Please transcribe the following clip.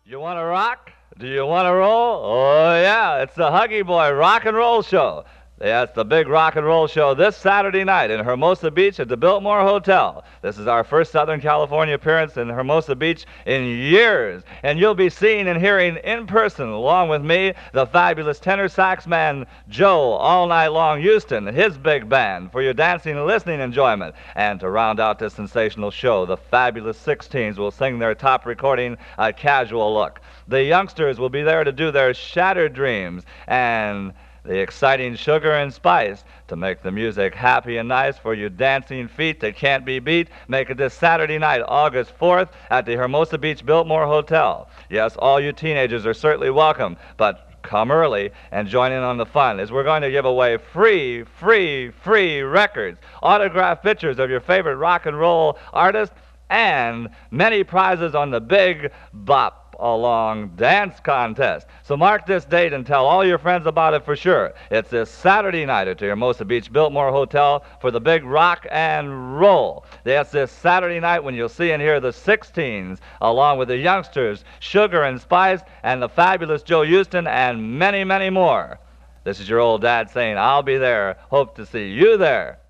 You want to rock? Do you want to roll? Oh, yeah, it's the Huggy Boy Rock and Roll Show. Yeah, it's the big rock and roll show this Saturday night in Hermosa Beach at the Biltmore Hotel. This is our first Southern California appearance in Hermosa Beach in years. And you'll be seeing and hearing in person, along with me, the fabulous tenor sax man Joe All Night Long Houston, his big band, for your dancing and listening enjoyment. And to round out this sensational show, the fabulous 16s will sing their top recording, A Casual Look. The youngsters will be there to do their Shattered Dreams, and the exciting Sugar and Spice to make the music happy and nice for you dancing feet that can't be beat. Make it this Saturday night, August 4th, at the Hermosa Beach Biltmore Hotel. Yes, all you teenagers are certainly welcome, but come early and join in on the fun, as we're going to give away free records, autographed pictures of your favorite rock and roll artist, and many prizes on the Big Bop Along Dance Contest. So mark this date and tell all your friends about it for sure. It's this Saturday night at the Hermosa Beach Biltmore Hotel for the big rock and roll. That's this Saturday night when you'll see and hear the 16s along with the youngsters, Sugar and Spice, and the fabulous Joe Houston, and many more. This is your old dad saying, I'll be there. Hope to see you there.